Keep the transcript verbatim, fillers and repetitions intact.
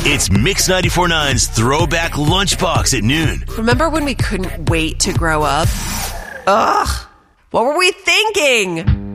It's Mix ninety-four point nine's Throwback Lunchbox at noon. Remember when we couldn't wait to grow up? Ugh, what were we thinking?